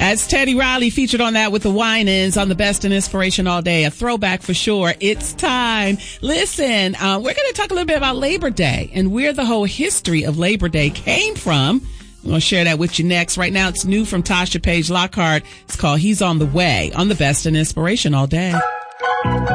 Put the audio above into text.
As Teddy Riley featured on that with the Winans on the Best in Inspiration All Day. A throwback for sure. It's time. Listen, we're going to talk a little bit about Labor Day and where the whole history of Labor Day came from. I'm going to share that with you next. Right now, it's new from Tasha Page Lockhart. It's called He's on the Way on the Best in Inspiration All Day.